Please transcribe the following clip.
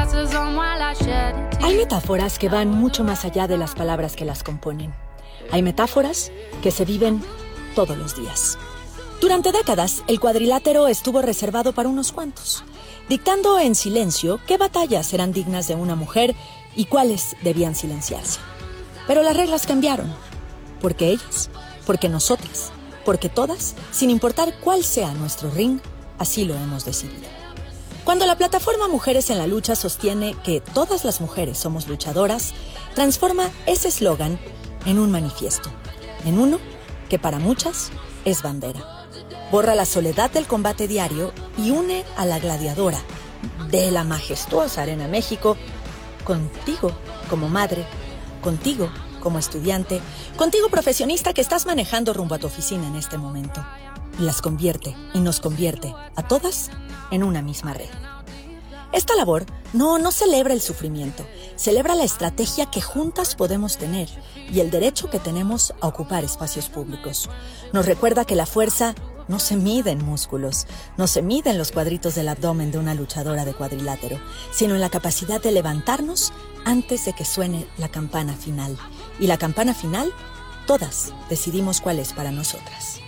Hay metáforas que van mucho más allá de las palabras que las componen. Hay metáforas que se viven todos los días. Durante décadas, el cuadrilátero estuvo reservado para unos cuantos, dictando en silencio qué batallas eran dignas de una mujer y cuáles debían silenciarse. Pero las reglas cambiaron. Porque ellas, porque nosotras, porque todas, sin importar cuál sea nuestro ring, así lo hemos decidido. Cuando la plataforma Mujeres en la Lucha sostiene que todas las mujeres somos luchadoras, transforma ese eslogan en un manifiesto, en uno que para muchas es bandera. Borra la soledad del combate diario y une a la gladiadora de la majestuosa Arena México contigo como madre, contigo como estudiante, contigo profesionista que estás manejando rumbo a tu oficina en este momento. Y las convierte y nos convierte a todas en una misma red. Esta labor no celebra el sufrimiento, celebra la estrategia que juntas podemos tener y el derecho que tenemos a ocupar espacios públicos. Nos recuerda que la fuerza no se mide en músculos, no se mide en los cuadritos del abdomen de una luchadora de cuadrilátero, sino en la capacidad de levantarnos antes de que suene la campana final. Y la campana final, todas decidimos cuál es para nosotras.